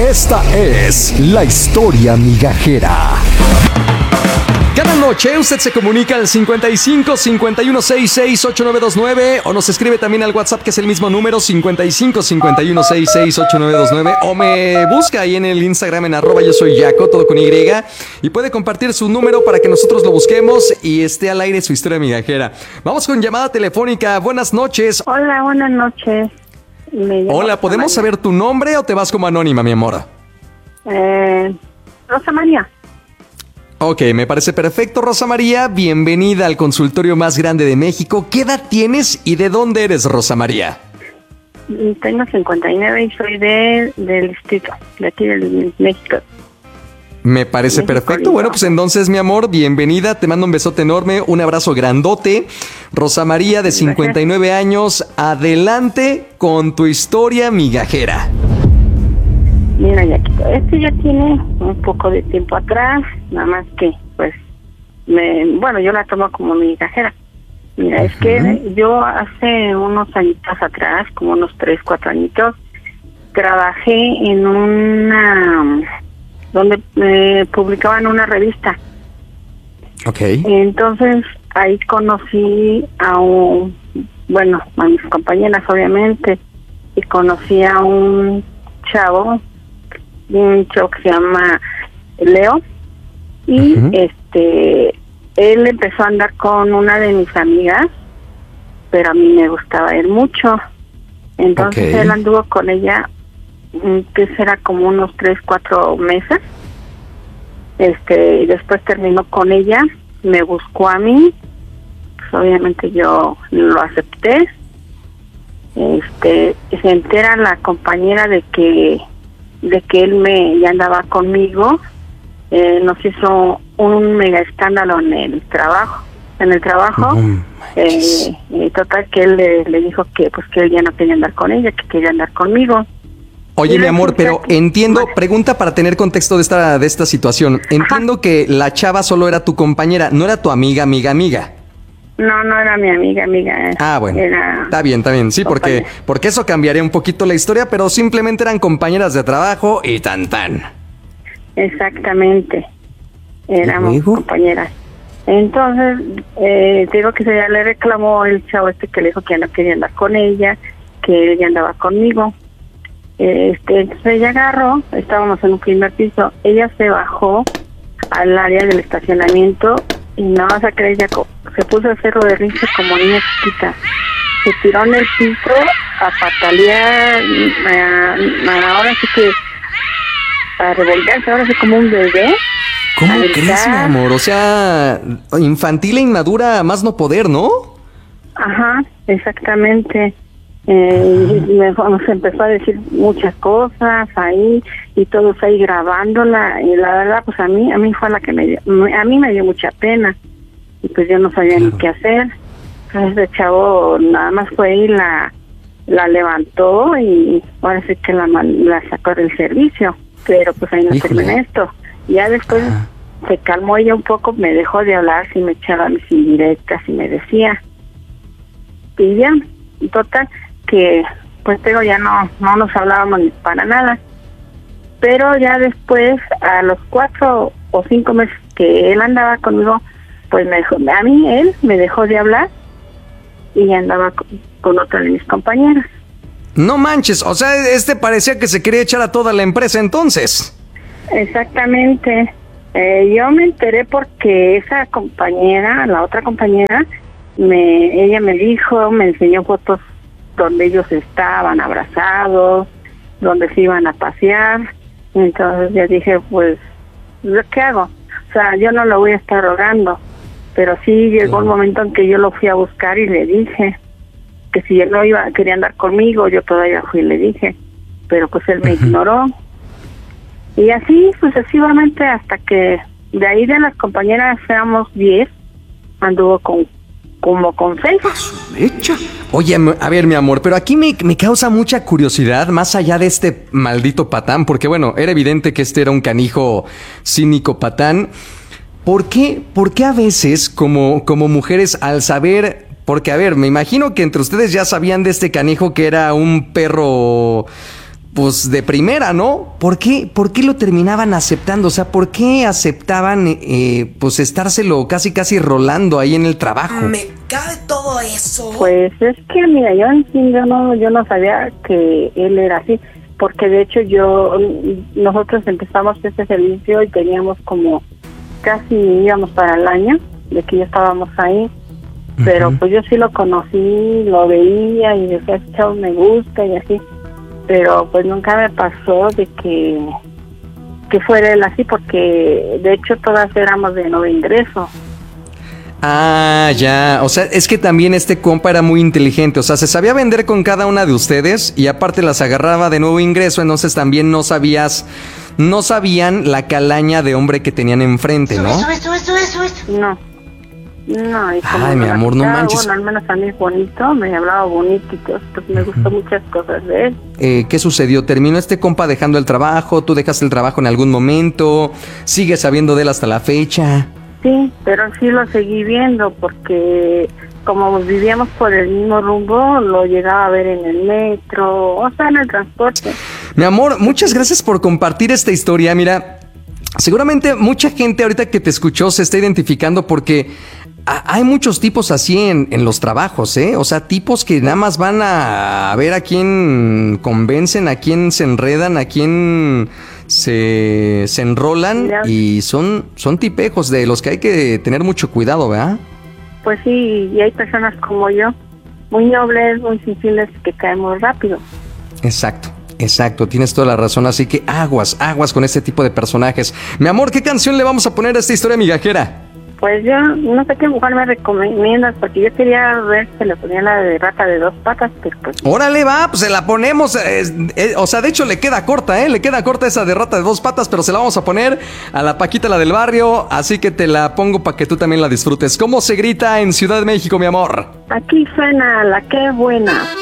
Esta es la historia migajera. Cada noche usted se comunica al 55 51 66 8929 o nos escribe también al WhatsApp, que es el mismo número, 55 51 66 8929, o me busca ahí en el Instagram en @yosoyyaco, todo con Y, y puede compartir su número para que nosotros lo busquemos y esté al aire su historia migajera. Vamos con llamada telefónica. Buenas noches. Hola, buenas noches. Hola, ¿podemos saber tu nombre o te vas como anónima, mi amor? Rosa María. Ok, me parece perfecto, Rosa María. Bienvenida al consultorio más grande de México. ¿Qué edad tienes y de dónde eres, Rosa María? Tengo 59 y soy del distrito, de aquí de México. Me parece perfecto. Bueno, pues entonces, mi amor, bienvenida. Te mando un besote enorme, un abrazo grandote. Rosa María, de 59 años, adelante con tu historia migajera. Mira, Yaquito, esto ya tiene un poco de tiempo atrás, nada más que, pues, yo la tomo como migajera. Mira, es que yo hace unos añitos atrás, como unos 3, 4 añitos, trabajé en donde publicaban una revista. Ok. Entonces, ahí conocí a mis compañeras, obviamente, y conocí a un chavo que se llama Leo, y él empezó a andar con una de mis amigas, pero a mí me gustaba él mucho. Entonces él anduvo con ella, que será como unos 3, 4 meses. Y después terminó con ella, me buscó a mí, pues obviamente yo lo acepté. Se entera la compañera de que él ya andaba conmigo. Nos hizo un mega escándalo en el trabajo. Total, que él le dijo que él ya no quería andar con ella, que quería andar conmigo. Oye, mi amor, pero entiendo, pregunta para tener contexto de esta situación. Entiendo que la chava solo era tu compañera, no era tu amiga. No era mi amiga. Ah, bueno, está bien, sí, porque eso cambiaría un poquito la historia, pero simplemente eran compañeras de trabajo y tan. Exactamente, éramos compañeras. Entonces, digo que ya le reclamó el chavo que le dijo que ya no quería andar con ella, que ella andaba conmigo. Entonces ella agarró, estábamos en un primer piso, ella se bajó al área del estacionamiento y no vas a creer, se puso a hacer berrinche como niña chiquita. Se tiró en el piso a patalear, ahora sí que a revolverse, ahora sí como un bebé. ¿Cómo crees, mi amor? O sea, infantil e inmadura más no poder, ¿no? Ajá, exactamente. Nos empezó a decir muchas cosas ahí y todos ahí grabándola, y la verdad pues a mí fue la que a mí me dio mucha pena, y pues yo no sabía ni qué hacer. Entonces el chavo nada más fue y la levantó, y ahora sí que la sacó del servicio, pero pues ahí no terminó esto. Ya después se calmó ella un poco, me dejó de hablar, si me echaba mis indirectas y me decía, y ya, total, que pues ya no nos hablábamos para nada. Pero ya después, a los 4 o 5 meses que él andaba conmigo, pues él me dejó de hablar y andaba con otra de mis compañeras. No manches, o sea, parecía que se quería echar a toda la empresa entonces. Exactamente. Yo me enteré porque esa compañera, la otra compañera, ella me enseñó fotos donde ellos estaban abrazados, donde se iban a pasear. Entonces yo dije, pues, ¿qué hago? O sea, yo no lo voy a estar rogando, pero sí llegó un momento en que yo lo fui a buscar y le dije que si él no quería andar conmigo, yo todavía fui y le dije, pero pues él me ignoró. Y así sucesivamente hasta que de ahí de las compañeras éramos 10, anduvo con 6. Oye, a ver, mi amor, pero aquí me causa mucha curiosidad, más allá de este maldito patán, porque bueno, era evidente que era un canijo cínico patán. ¿Por qué a veces como mujeres al saber? Porque a ver, me imagino que entre ustedes ya sabían de este canijo que era un perro pues de primera, ¿no? ¿Por qué lo terminaban aceptando? O sea, ¿por qué aceptaban pues estárselo casi rolando ahí en el trabajo? Me cabe todo eso. Pues es que, mira, yo no sabía que él era así, porque de hecho nosotros empezamos este servicio y teníamos como casi íbamos para el año de que ya estábamos ahí, pero pues yo sí lo conocí, lo veía y decía, chao, me gusta y así, pero pues nunca me pasó de que fuera él así, porque de hecho todas éramos de nuevo ingreso. Ah, ya, o sea, es que también este compa era muy inteligente, o sea, se sabía vender con cada una de ustedes y aparte las agarraba de nuevo ingreso, entonces también no sabían la calaña de hombre que tenían enfrente, ¿no? No, y como ay, mi amor, no manches. Bueno, al menos a mí es bonito, me hablaba bonito y todo, pues me gustó muchas cosas de él. ¿Qué sucedió? ¿Terminó este compa dejando el trabajo? ¿Tú dejaste el trabajo en algún momento? ¿Sigues sabiendo de él hasta la fecha? Sí, pero sí lo seguí viendo porque como vivíamos por el mismo rumbo, lo llegaba a ver en el metro, o sea, en el transporte. Mi amor, muchas gracias por compartir esta historia. Mira, seguramente mucha gente ahorita que te escuchó se está identificando porque hay muchos tipos así en los trabajos, ¿eh? O sea, tipos que nada más van a ver a quién convencen, a quién se enredan, a quién se enrolan y son tipejos de los que hay que tener mucho cuidado, ¿verdad? Pues sí, y hay personas como yo, muy nobles, muy sensibles, que caemos rápido. Exacto, tienes toda la razón, así que aguas con este tipo de personajes. Mi amor, ¿qué canción le vamos a poner a esta historia migajera? Pues yo no sé qué mujer me recomiendas, porque yo quería ver si le ponía la de Rata de Dos Patas, pero pues... Órale, va, pues se la ponemos, o sea, de hecho le queda corta, le queda corta esa de Rata de Dos Patas, pero se la vamos a poner a la Paquita, la del barrio, así que te la pongo para que tú también la disfrutes. ¿Cómo se grita en Ciudad de México, mi amor? Aquí suena la Qué Buena.